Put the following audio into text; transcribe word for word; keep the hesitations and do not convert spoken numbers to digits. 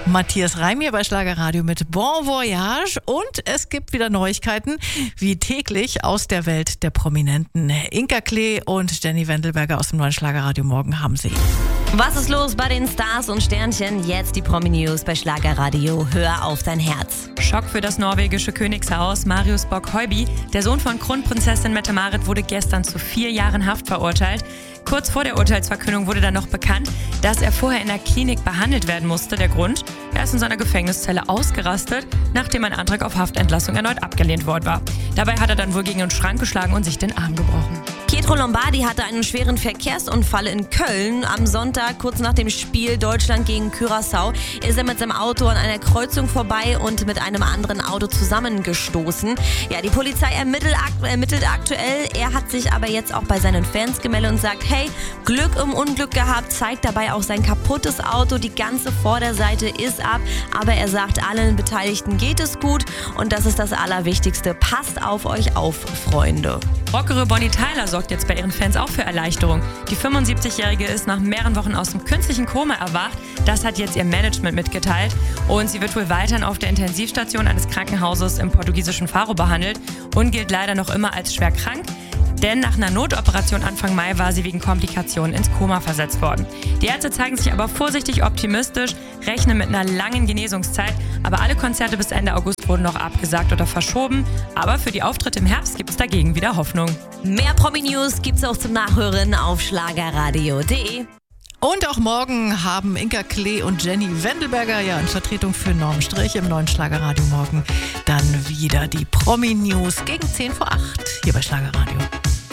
Matthias Reim hier bei Schlagerradio mit Bon Voyage und es gibt wieder Neuigkeiten, wie täglich aus der Welt der Prominenten. Inka Klee und Jenny Wendelberger aus dem neuen Schlagerradio Morgen haben sie. Was ist los bei den Stars und Sternchen? Jetzt die Promi-News bei Schlagerradio. Hör auf dein Herz. Schock für das norwegische Königshaus. Marius Bock-Høiby, der Sohn von Kronprinzessin Mette-Marit, wurde gestern zu vier Jahren Haft verurteilt. Kurz vor der Urteilsverkündung wurde dann noch bekannt, dass er vorher in der Klinik behandelt werden musste. Der Grund? Er ist in seiner Gefängniszelle ausgerastet, nachdem ein Antrag auf Haftentlassung erneut abgelehnt worden war. Dabei hat er dann wohl gegen den Schrank geschlagen und sich den Arm gebrochen. Pietro Lombardi hatte einen schweren Verkehrsunfall in Köln. Am Sonntag, kurz nach dem Spiel Deutschland gegen Curaçao, ist er mit seinem Auto an einer Kreuzung vorbei und mit einem anderen Auto zusammengestoßen. Ja, die Polizei ermittelt, ermittelt aktuell. Er hat sich aber jetzt auch bei seinen Fans gemeldet und sagt, hey, Glück im Unglück gehabt, zeigt dabei auch sein kaputtes Auto. Die ganze Vorderseite ist ab, aber er sagt, allen Beteiligten geht es gut und das ist das Allerwichtigste. Passt auf euch auf, Freunde. Rockere Bonnie Tyler sorgt jetzt bei ihren Fans auch für Erleichterung. Die fünfundsiebzigjährige ist nach mehreren Wochen aus dem künstlichen Koma erwacht. Das hat jetzt ihr Management mitgeteilt. Und sie wird wohl weiterhin auf der Intensivstation eines Krankenhauses im portugiesischen Faro behandelt und gilt leider noch immer als schwer krank. Denn nach einer Notoperation Anfang Mai war sie wegen Komplikationen ins Koma versetzt worden. Die Ärzte zeigen sich aber vorsichtig optimistisch, rechnen mit einer langen Genesungszeit. Aber alle Konzerte bis Ende August wurden noch abgesagt oder verschoben. Aber für die Auftritte im Herbst gibt es dagegen wieder Hoffnung. Mehr Promi-News gibt's auch zum Nachhören auf schlagerradio punkt de. Und auch morgen haben Inka Klee und Jenny Wendelberger ja in Vertretung für Norm Strich im neuen Schlagerradio Morgen dann wieder die Promi-News gegen zehn vor acht hier bei Schlagerradio.